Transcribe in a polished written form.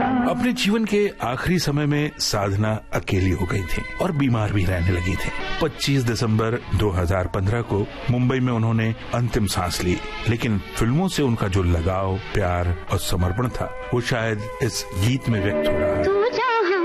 अपने जीवन के आखिरी समय में साधना अकेली हो गई थी और बीमार भी रहने लगी थी। 25 दिसंबर 2015 को मुंबई में उन्होंने अंतिम सांस ली, लेकिन फिल्मों से उनका जो लगाव, प्यार और समर्पण था वो शायद इस गीत में व्यक्त हो रहा है।